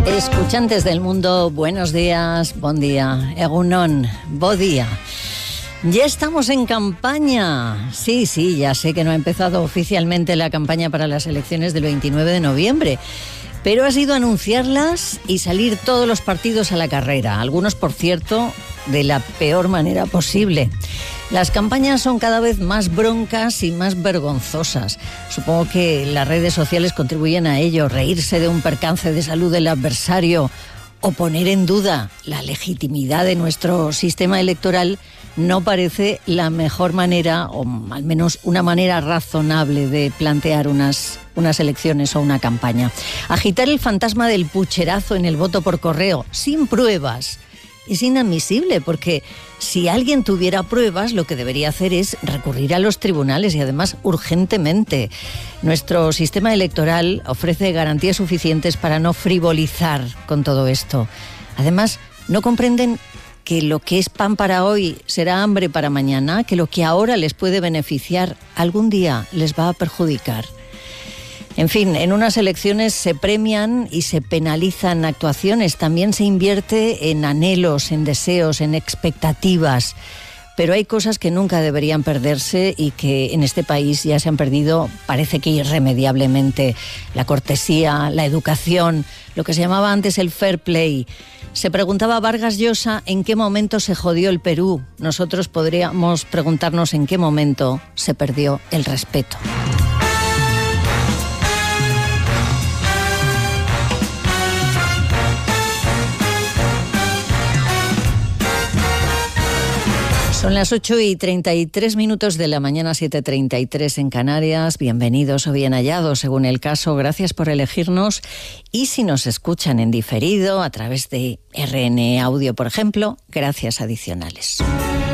Escuchantes del mundo, buenos días, bon día, egunon, bo día. Ya estamos en campaña. Sí, ya sé que no ha empezado oficialmente la campaña para las elecciones del 29 de noviembre, pero ha sido anunciarlas y salir todos los partidos a la carrera, algunos, por cierto, de la peor manera posible. Las campañas son cada vez más broncas y más vergonzosas. Supongo que las redes sociales contribuyen a ello, reírse de un percance de salud del adversario o poner en duda la legitimidad de nuestro sistema electoral no parece la mejor manera, o al menos una manera razonable de plantear unas elecciones o una campaña. Agitar el fantasma del pucherazo en el voto por correo, sin pruebas, es inadmisible, porque si alguien tuviera pruebas, lo que debería hacer es recurrir a los tribunales, y además urgentemente. Nuestro sistema electoral ofrece garantías suficientes para no frivolizar con todo esto. Además, no comprenden que lo que es pan para hoy será hambre para mañana, que lo que ahora les puede beneficiar algún día les va a perjudicar. En fin, en unas elecciones se premian y se penalizan actuaciones, también se invierte en anhelos, en deseos, en expectativas, pero hay cosas que nunca deberían perderse y que en este país ya se han perdido, parece que irremediablemente: la cortesía, la educación, lo que se llamaba antes el fair play. Se preguntaba Vargas Llosa en qué momento se jodió el Perú. Nosotros podríamos preguntarnos en qué momento se perdió el respeto. Son las 8:33 de la mañana, 7:33 en Canarias. Bienvenidos o bien hallados, según el caso. Gracias por elegirnos. Y si nos escuchan en diferido, a través de RN Audio, por ejemplo, gracias adicionales.